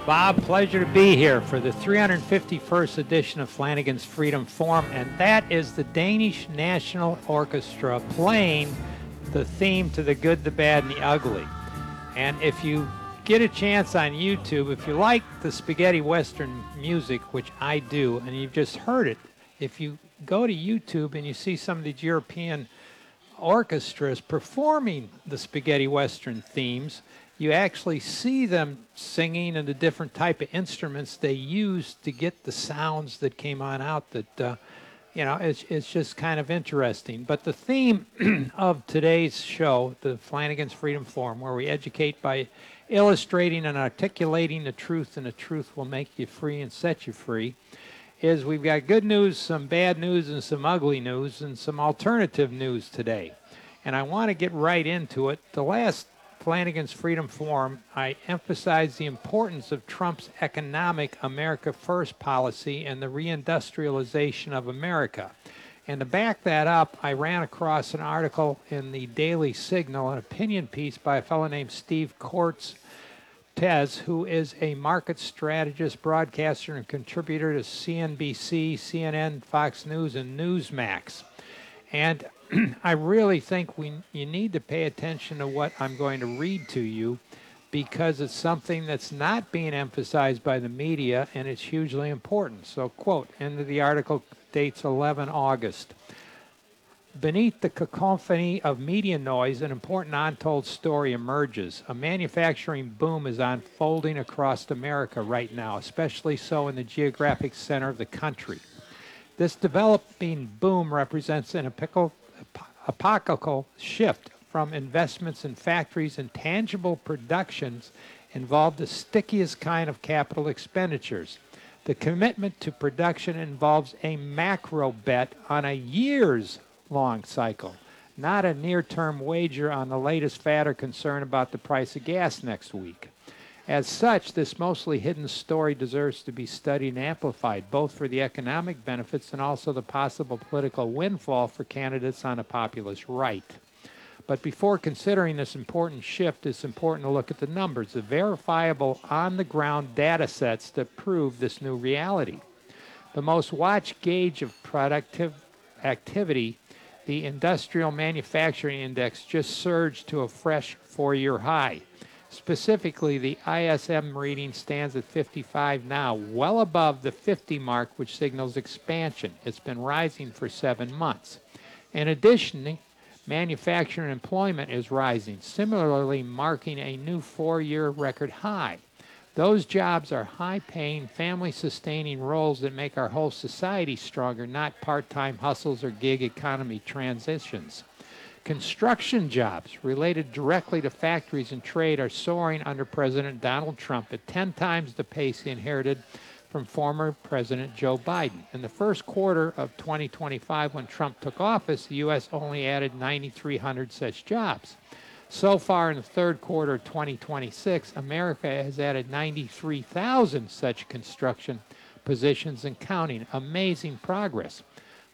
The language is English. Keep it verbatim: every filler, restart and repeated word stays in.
Bob, pleasure to be here for the three hundred fifty-first edition of Flanagan's Freedom Forum, and that is the Danish National Orchestra playing the theme to The Good, the Bad, and the Ugly. And if you get a chance on YouTube, if you like the spaghetti western music, which I do, and you've just heard it, if you go to YouTube and you see some of these European orchestras performing the spaghetti western themes, you actually see them singing and the different type of instruments they use to get the sounds that came on out that, uh, you know, it's, it's just kind of interesting. But the theme of today's show, the Flanagan's Freedom Forum, where we educate by illustrating and articulating the truth, and the truth will make you free and set you free, is we've got good news, some bad news, and some ugly news, and some alternative news today. And I want to get right into it. The last Flanagan's Freedom Forum, I emphasized the importance of Trump's economic America First policy and the reindustrialization of America. And to back that up, I ran across an article in the Daily Signal, an opinion piece by a fellow named Steve Kortz Tez, who is a market strategist, broadcaster, and contributor to C N B C, C N N, Fox News, and Newsmax. And I really think we you need to pay attention to what I'm going to read to you, because it's something that's not being emphasized by the media, and it's hugely important. So, quote, into the article, dates eleven August. Beneath the cacophony of media noise, an important untold story emerges. A manufacturing boom is unfolding across America right now, especially so in the geographic center of the country. This developing boom represents an epical apocalyptic shift from investments in factories and tangible productions involve the stickiest kind of capital expenditures. The commitment to production involves a macro bet on a years-long cycle, not a near-term wager on the latest fad or concern about the price of gas next week. As such, this mostly hidden story deserves to be studied and amplified, both for the economic benefits and also the possible political windfall for candidates on a populist right. But before considering this important shift, it's important to look at the numbers, the verifiable on-the-ground data sets that prove this new reality. The most watched gauge of productive activity, the Industrial Manufacturing Index, just surged to a fresh four-year high. Specifically, the I S M reading stands at fifty-five now, well above the fifty mark, which signals expansion. It's been rising for seven months. In addition, manufacturing employment is rising, similarly marking a new four-year record high. Those jobs are high-paying, family-sustaining roles that make our whole society stronger, not part-time hustles or gig economy transitions. Construction jobs related directly to factories and trade are soaring under President Donald Trump at ten times the pace he inherited from former President Joe Biden. In the first quarter of twenty twenty-five, when Trump took office, the U S only added nine thousand three hundred such jobs. So far in the third quarter of twenty twenty-six, America has added ninety-three thousand such construction positions and counting. Amazing progress.